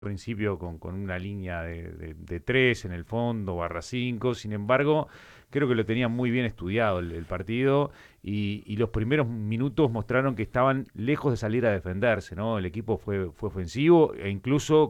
principio con una línea de 3 en el fondo, /5. Sin embargo, creo que lo tenían muy bien estudiado el partido y los primeros minutos mostraron que estaban lejos de salir a defenderse, ¿no? El equipo fue ofensivo e incluso